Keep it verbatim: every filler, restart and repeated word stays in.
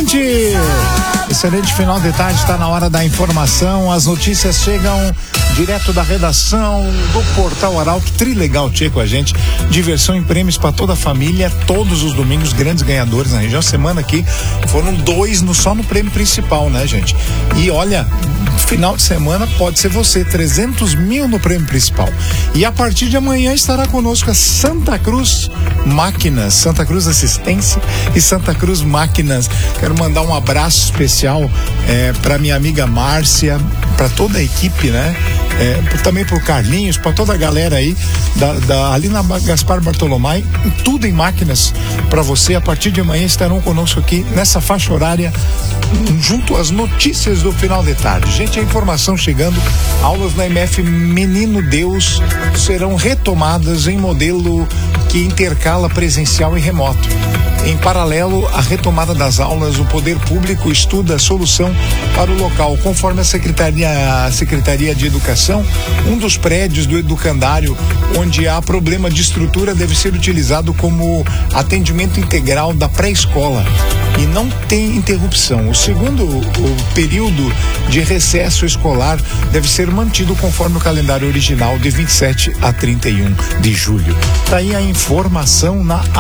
gente! Excelente final de tarde, está na hora da informação. As notícias chegam direto da redação do Portal Arauto. Trilegal Tchê com a gente. Diversão e prêmios para toda a família, todos os domingos, grandes ganhadores na região. Semana aqui foram dois no, só no prêmio principal, né, gente? E olha, final de semana pode ser você, trezentos mil no prêmio principal. E a partir de amanhã estará conosco a Santa Cruz Máquinas, Santa Cruz Assistência e Santa Cruz Máquinas. Quero mandar um abraço especial é, para minha amiga Márcia, para toda a equipe, né? É, também pro Carlinhos, para toda a galera aí da, da, ali na Gaspar Bartolomé, tudo em máquinas para você. A partir de amanhã estarão conosco aqui nessa faixa horária, junto às notícias do final de tarde. Gente, a informação chegando, aulas na M F Menino Deus serão retomadas em modelo que intercala presencial e remoto. Em paralelo à retomada das aulas, o poder público estuda a solução para o local. Conforme a Secretaria, a Secretaria de Educação, um dos prédios do educandário onde há problema de estrutura deve ser utilizado como atendimento integral da pré-escola e não tem interrupção. O segundo o período de recesso escolar deve ser mantido conforme o calendário original de vinte e sete a trinta e um de julho. Tá aí a informação na